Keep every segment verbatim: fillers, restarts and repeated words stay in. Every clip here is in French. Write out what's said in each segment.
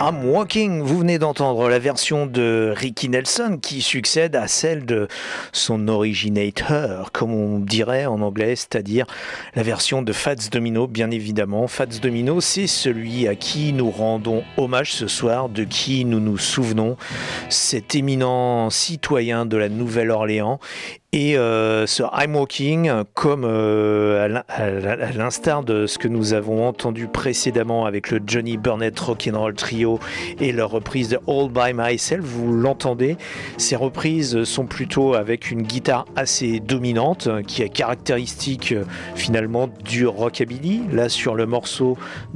I'm Walking, vous venez d'entendre la version de Ricky Nelson qui succède à celle de son originator, comme on dirait en anglais, c'est-à-dire la version de Fats Domino, bien évidemment. Fats Domino, c'est celui à qui nous rendons hommage ce soir, de qui nous nous souvenons, cet éminent citoyen de la Nouvelle-Orléans. Et euh, ce I'm Walking, comme euh, à l'instar de ce que nous avons entendu précédemment avec le Johnny Burnett Rock'n'Roll Trio et leur reprise de All By Myself, vous l'entendez, ces reprises sont plutôt avec une guitare assez dominante qui est caractéristique finalement du rockabilly. Là sur le morceau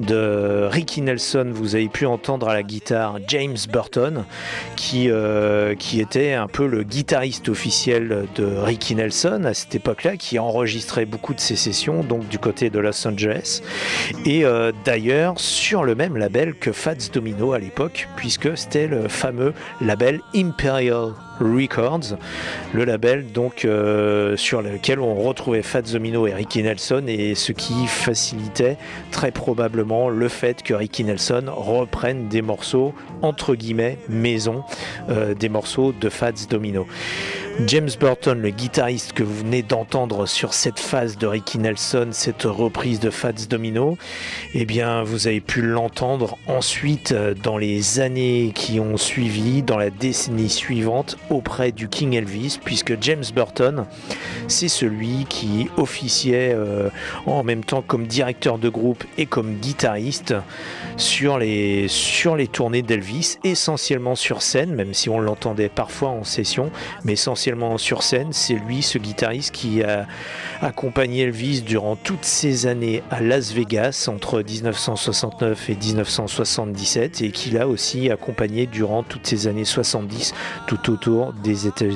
de Ricky Nelson, vous avez pu entendre à la guitare James Burton qui, euh, qui était un peu le guitariste officiel de Ricky Nelson à cette époque-là, qui enregistrait beaucoup de ses sessions, donc du côté de Los Angeles, et euh, d'ailleurs sur le même label que Fats Domino à l'époque, puisque c'était le fameux label Imperial Records, le label donc euh, sur lequel on retrouvait Fats Domino et Ricky Nelson, et ce qui facilitait très probablement le fait que Ricky Nelson reprenne des morceaux entre guillemets maison, euh, des morceaux de Fats Domino. James Burton, le guitariste que vous venez d'entendre sur cette phase de Ricky Nelson, cette reprise de Fats Domino, eh bien vous avez pu l'entendre ensuite dans les années qui ont suivi, dans la décennie suivante, auprès du King Elvis, puisque James Burton, c'est celui qui officiait euh, en même temps comme directeur de groupe et comme guitariste sur les, sur les tournées d'Elvis, essentiellement sur scène, même si on l'entendait parfois en session, mais essentiellement sur scène. C'est lui, ce guitariste, qui a accompagné Elvis durant toutes ces années à Las Vegas entre dix-neuf cent soixante-neuf et dix-neuf cent soixante-dix-sept, et qui l'a aussi accompagné durant toutes ces années soixante-dix tout autour des États-Unis.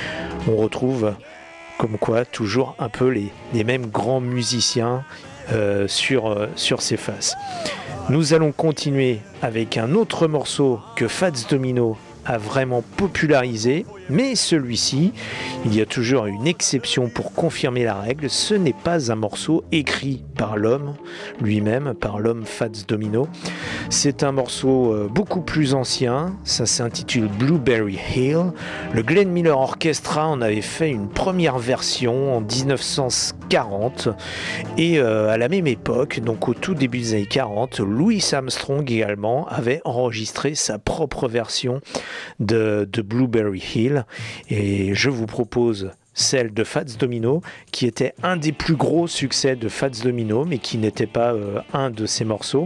On retrouve comme quoi toujours un peu les, les mêmes grands musiciens euh, sur, euh, sur ces faces. Nous allons continuer avec un autre morceau que Fats Domino a vraiment popularisé, mais celui-ci, il y a toujours une exception pour confirmer la règle, ce n'est pas un morceau écrit par l'homme lui-même, par l'homme Fats Domino. C'est un morceau beaucoup plus ancien, ça s'intitule Blueberry Hill. Le Glenn Miller Orchestra en avait fait une première version en dix-neuf cent quarante, et euh, à la même époque, donc au tout début des années quarante, Louis Armstrong également avait enregistré sa propre version de, de Blueberry Hill, et je vous propose celle de Fats Domino, qui était un des plus gros succès de Fats Domino, mais qui n'était pas euh, un de ses morceaux,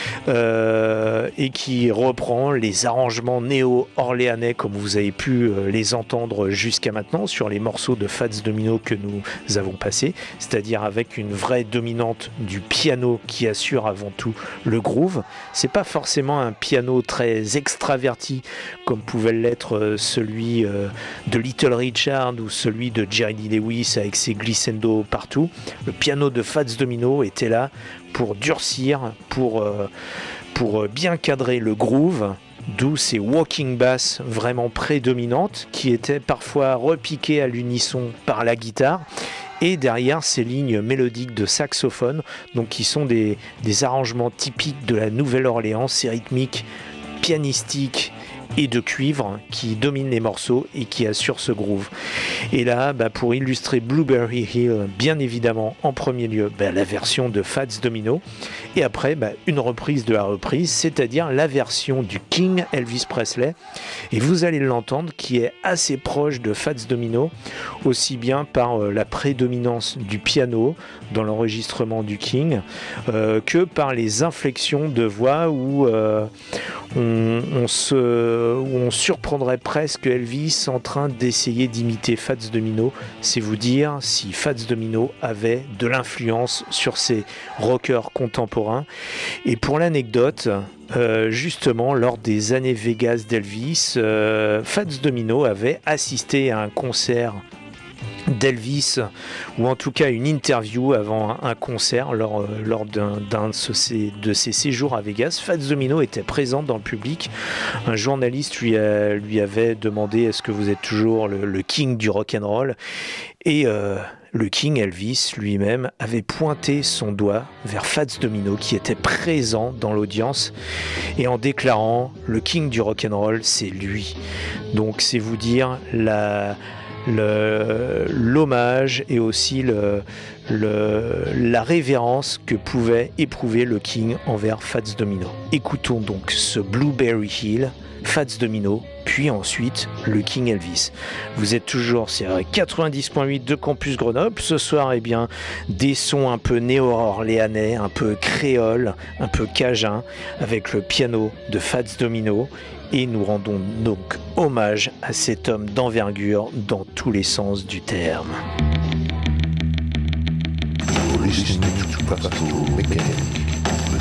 euh, et qui reprend les arrangements néo-orléanais, comme vous avez pu euh, les entendre jusqu'à maintenant sur les morceaux de Fats Domino que nous avons passés, c'est-à-dire avec une vraie dominante du piano qui assure avant tout le groove. C'est pas forcément un piano très extraverti comme pouvait l'être celui euh, de Little Richard ou celui de Jerry Lee Lewis avec ses glissando partout. Le piano de Fats Domino était là pour durcir, pour, euh, pour bien cadrer le groove, d'où ces walking bass vraiment prédominantes qui étaient parfois repiquées à l'unisson par la guitare, et derrière ces lignes mélodiques de saxophone, donc qui sont des, des arrangements typiques de la Nouvelle-Orléans, ces rythmiques pianistiques et de cuivre qui dominent les morceaux et qui assurent ce groove. Et là, bah, pour illustrer Blueberry Hill, bien évidemment, en premier lieu, bah, la version de Fats Domino, et après, bah, une reprise de la reprise, c'est-à-dire la version du King Elvis Presley, et vous allez l'entendre, qui est assez proche de Fats Domino, aussi bien par euh, la prédominance du piano dans l'enregistrement du King, euh, que par les inflexions de voix où euh, on, on se où on surprendrait presque Elvis en train d'essayer d'imiter Fats Domino. C'est vous dire si Fats Domino avait de l'influence sur ces rockers contemporains. Et pour l'anecdote, euh, justement, lors des années Vegas d'Elvis, euh, Fats Domino avait assisté à un concert d'Elvis, ou en tout cas une interview avant un, un concert lors, euh, lors d'un, d'un de, ces, de ses séjours à Vegas. Fats Domino était présent dans le public. Un journaliste lui, a, lui avait demandé est-ce que vous êtes toujours le, le king du rock'n'roll, et euh, le King Elvis lui-même avait pointé son doigt vers Fats Domino qui était présent dans l'audience et en déclarant « le King du rock'n'roll, c'est lui ». Donc c'est vous dire la... Le, l'hommage et aussi le, le, la révérence que pouvait éprouver le King envers Fats Domino. Écoutons donc ce Blueberry Hill, Fats Domino, puis ensuite le King Elvis. Vous êtes toujours sur quatre-vingt-dix point huit de Campus Grenoble. Ce soir, eh bien, des sons un peu néo-orléanais, un peu créole, un peu cajun, avec le piano de Fats Domino. Et nous rendons donc hommage à cet homme d'envergure dans tous les sens du terme. Listening to Pastor Mechanic.